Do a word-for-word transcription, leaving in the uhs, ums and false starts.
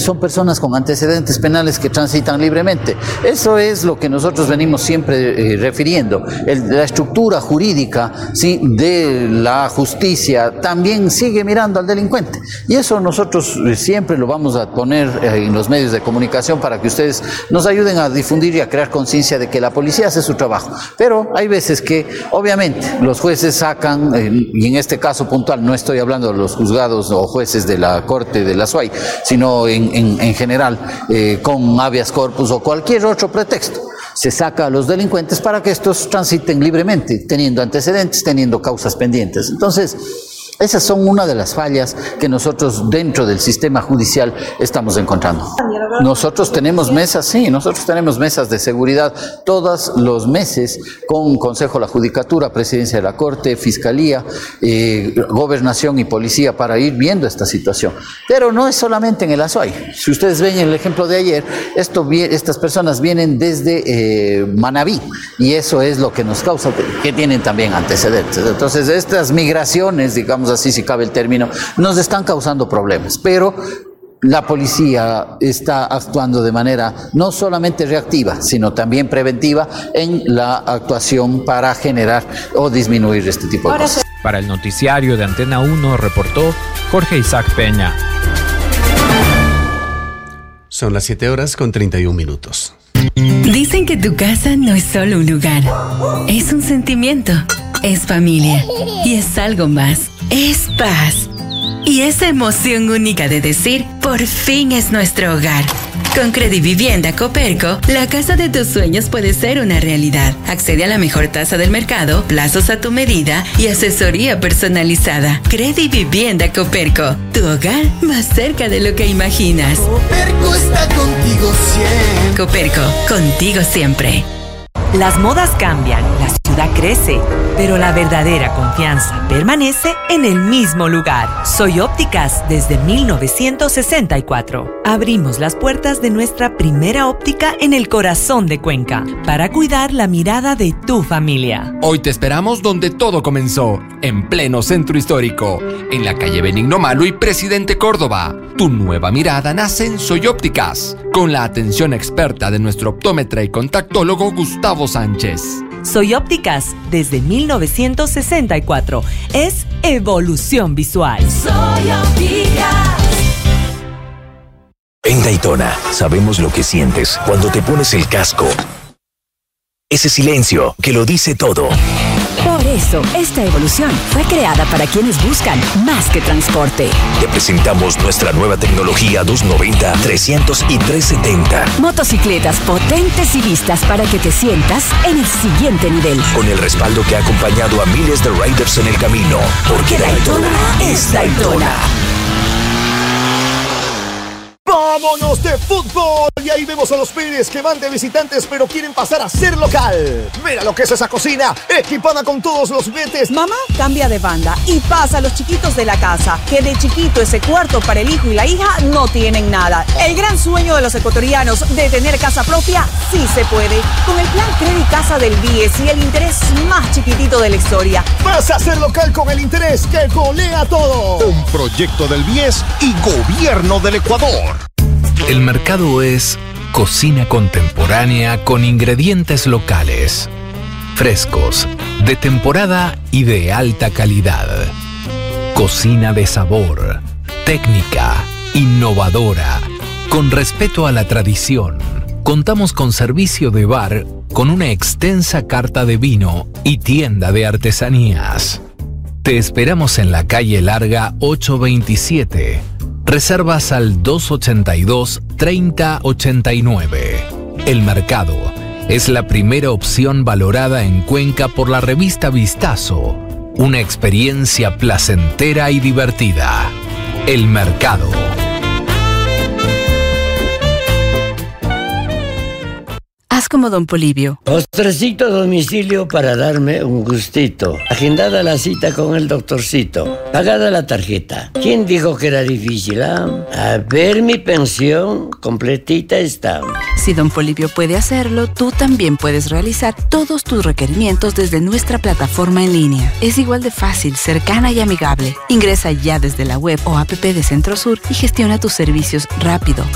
son personas con antecedentes penales que transitan libremente. Eso es lo que nosotros venimos siempre eh, refiriendo. El, la estructura jurídica, ¿sí?, de la justicia también sigue mirando al delincuente. Y eso nosotros eh, siempre lo vamos a poner eh, en los medios de comunicación para que ustedes nos ayuden a difundir y a crear conciencia de que la policía hace su trabajo. Pero hay veces que, obviamente, los jueces sacan, eh, y en este caso puntual, no estoy hablando de los juzgados o jueces de la Corte de la S U A Y, sino en, en, en general, eh, con habeas corpus o cualquier otro pretexto. Se saca a los delincuentes para que estos transiten libremente, teniendo antecedentes, teniendo causas pendientes. Entonces, esas son una de las fallas que nosotros dentro del sistema judicial estamos encontrando. Nosotros tenemos mesas, sí, nosotros tenemos mesas de seguridad todos los meses con Consejo de la Judicatura, Presidencia de la Corte, Fiscalía, eh, Gobernación y Policía para ir viendo esta situación. Pero no es solamente en el Azuay. Si ustedes ven el ejemplo de ayer, esto, estas personas vienen desde eh, Manabí y eso es lo que nos causa que tienen también antecedentes. Entonces, estas migraciones, digamos así si cabe el término, nos están causando problemas, pero la policía está actuando de manera no solamente reactiva, sino también preventiva en la actuación para generar o disminuir este tipo de cosas. Para el noticiario de Antena uno reportó Jorge Isaac Peña. Son las siete horas con treinta y un minutos. Dicen que tu casa no es solo un lugar, es un sentimiento, es familia y es algo más. Es paz. Y esa emoción única de decir, por fin es nuestro hogar. Con Credivivienda Coperco, la casa de tus sueños puede ser una realidad. Accede a la mejor tasa del mercado, plazos a tu medida y asesoría personalizada. Credivivienda Coperco, tu hogar más cerca de lo que imaginas. Coperco está contigo siempre. Coperco, contigo siempre. Las modas cambian, la ciudad crece, pero la verdadera confianza permanece en el mismo lugar. Soy Ópticas desde mil novecientos sesenta y cuatro. Abrimos las puertas de nuestra primera óptica en el corazón de Cuenca para cuidar la mirada de tu familia. Hoy te esperamos donde todo comenzó, en pleno centro histórico, en la calle Benigno Malo y Presidente Córdoba. Tu nueva mirada nace en Soy Ópticas, con la atención experta de nuestro optómetra y contactólogo Gustavo Sánchez. Soy Ópticas desde mil novecientos sesenta y cuatro. Es evolución visual. Soy Ópticas. En Daytona sabemos lo que sientes cuando te pones el casco. Ese silencio que lo dice todo. Por eso, esta evolución fue creada para quienes buscan más que transporte. Te presentamos nuestra nueva tecnología doscientos noventa, trescientos y trescientos setenta. Motocicletas potentes y listas para que te sientas en el siguiente nivel. Con el respaldo que ha acompañado a miles de riders en el camino. Porque Daytona es Daytona. ¡Vámonos de fútbol! Y ahí vemos a los Pérez que van de visitantes pero quieren pasar a ser local. Mira lo que es esa cocina, equipada con todos los betes. Mamá cambia de banda y pasa a los chiquitos de la casa, que de chiquito ese cuarto para el hijo y la hija no tienen nada. El gran sueño de los ecuatorianos de tener casa propia sí se puede. Con el plan Credit Casa del B I E S y el interés más chiquitito de la historia. Vas a ser local con el interés que golea todo. Un proyecto del B I E S y Gobierno del Ecuador. El mercado es cocina contemporánea con ingredientes locales, frescos, de temporada y de alta calidad. Cocina de sabor, técnica, innovadora, con respeto a la tradición. Contamos con servicio de bar, con una extensa carta de vino y tienda de artesanías. Te esperamos en la calle Larga ochocientos veintisiete. Reservas al dos ochenta y dos, treinta ochenta y nueve. El Mercado es la primera opción valorada en Cuenca por la revista Vistazo. Una experiencia placentera y divertida. El Mercado. Haz como Don Polibio. Postrecito a domicilio para darme un gustito. Agendada la cita con el doctorcito. Pagada la tarjeta. ¿Quién dijo que era difícil, ah? A ver, mi pensión completita está. Si Don Polibio puede hacerlo, tú también puedes realizar todos tus requerimientos desde nuestra plataforma en línea. Es igual de fácil, cercana y amigable. Ingresa ya desde la web o app de Centrosur y gestiona tus servicios rápido,